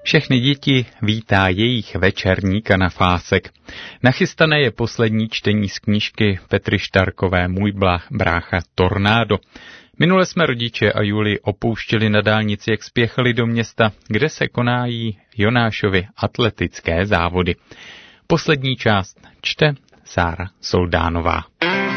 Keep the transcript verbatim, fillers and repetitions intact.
Všechny děti vítá jejich večerní kanafásek. Nachystané je poslední čtení z knížky Petry Štarkové Můj brácha Tornádo. Minule jsme rodiče a Juli opouštěli na dálnici, jak spěchali do města, kde se konají Jonášovy atletické závody. Poslední část čte Sára Soldánová.